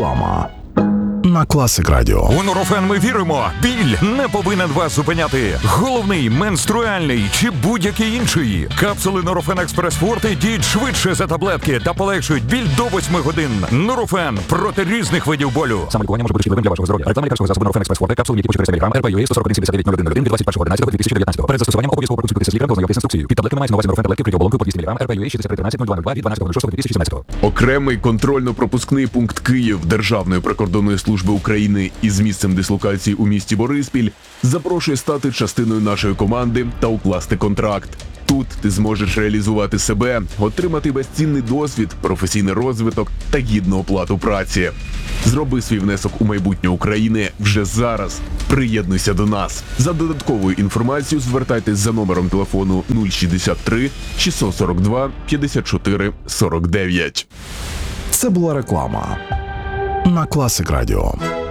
Реклама на Класик Радіо. У Нурофен ми віримо. Біль не повинен вас зупиняти. Головний, менструальний чи будь-який інший. Капсули Нурофен Експрес Форте діють швидше за таблетки та полегшують біль до 8 годин. Нурофен проти різних видів болю. Саме лікування може бути шкідливим для вашого здоров'я. Реклама лікарського засобу Нурофен Експрес Форте, капсули, які по 400 мг, РПЮА 141-79-01 від 21.11.2019. Перед застосуванням обов'язково проконсультуйтеся з лікарем та ознайомтесь з інструкцією. Під таблетками мається на увазі Нурофен таблетки вкриті оболонкою по 200 мг, РПЮА 6313-0202 від 12.06.2018. Окремий контрольно-пропускний пункт Київ Державної прикордонної служби України із місцем дислокації у місті Бориспіль запрошує стати частиною нашої команди та укласти контракт. Тут ти зможеш реалізувати себе, отримати безцінний досвід, професійний розвиток та гідну оплату праці. Зроби свій внесок у майбутнє України вже зараз. Приєднуйся до нас. За додатковою інформацією звертайтесь за номером телефону 063 642 54 49. Це була реклама на Класик Радіо.